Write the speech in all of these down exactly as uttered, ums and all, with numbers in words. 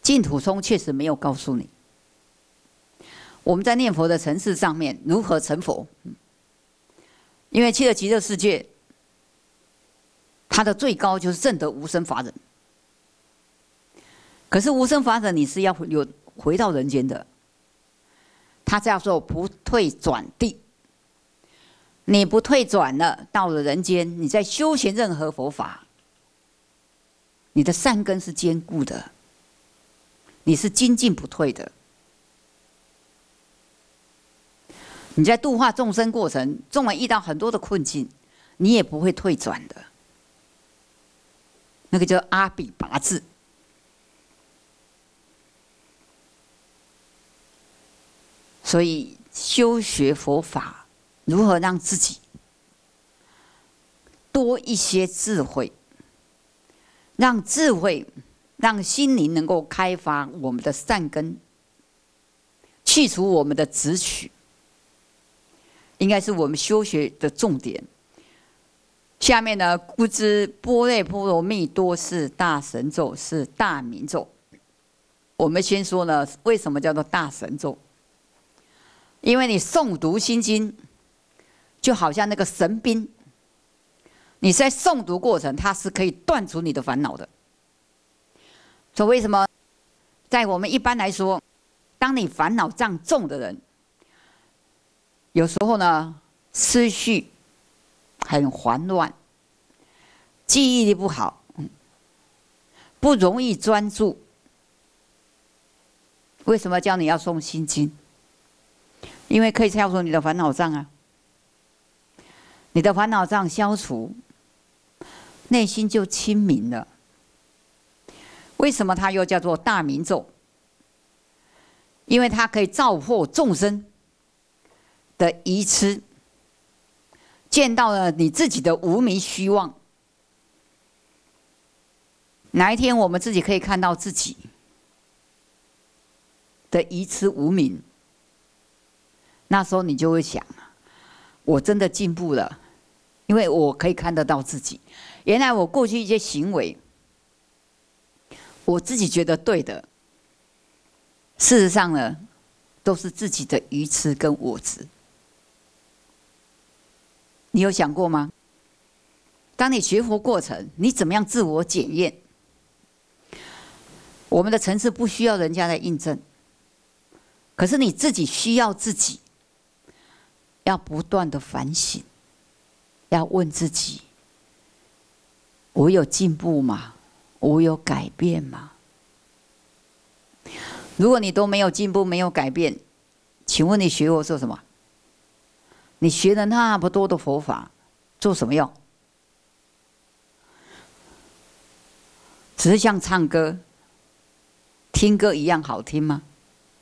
净土宗确实没有告诉你，我们在念佛的层次上面如何成佛。因为去了极乐世界，它的最高就是证得无生法忍。可是无生法忍你是要有回到人间的，它叫做不退转地。你不退转了，到了人间，你在修行任何佛法，你的善根是坚固的，你是精进不退的。你在度化众生过程，纵然遇到很多的困境，你也不会退转的。那个叫阿比拔智。所以修学佛法，如何让自己多一些智慧，让智慧，让心灵能够开发我们的善根，去除我们的执取，应该是我们修学的重点。下面呢，故知般若波罗蜜多是大神咒，是大明咒。我们先说呢，为什么叫做大神咒？因为你诵读心经，就好像那个神兵，你在诵读过程，它是可以断除你的烦恼的。所以为什么在我们一般来说，当你烦恼障重的人，有时候呢思绪很烦乱，记忆力不好，不容易专注。为什么教你要诵心经？因为可以消除你的烦恼障啊，你的烦恼障消除，内心就清明了。为什么它又叫做大明咒？因为它可以照破众生的愚痴，见到了你自己的无明虚妄。哪一天我们自己可以看到自己的愚痴无明，那时候你就会想，我真的进步了，因为我可以看得到自己。原来我过去一些行为，我自己觉得对的，事实上呢，都是自己的愚痴跟我执。你有想过吗？当你学佛过程，你怎么样自我检验？我们的层次不需要人家来印证，可是你自己需要自己。要不断的反省，要问自己：我有进步吗？我有改变吗？如果你都没有进步，没有改变，请问你学佛做什么？你学了那么多的佛法，做什么用？只是像唱歌、听歌一样好听吗？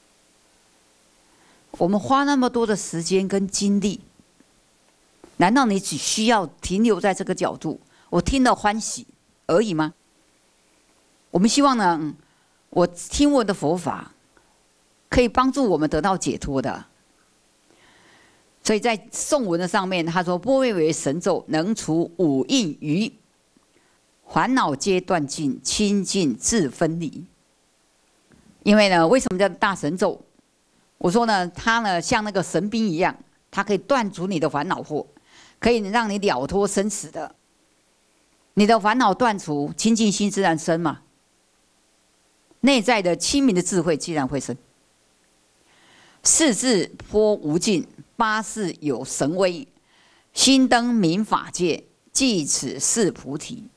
我们花那么多的时间跟精力，难道你只需要停留在这个角度？我听了欢喜而已吗？我们希望呢，我听闻的佛法可以帮助我们得到解脱的。所以在颂文的上面，他说：“般若为神咒，能除五蕴余，烦恼皆断尽，清净自分离。”因为呢，为什么叫大神咒？我说呢，它呢像那个神兵一样，它可以断除你的烦恼祸，可以让你了脱生死的。你的烦恼断除，清净心自然生嘛。内在的清明的智慧自然会生。四智颇无尽，八事有神威，心灯明法界，即此是菩提。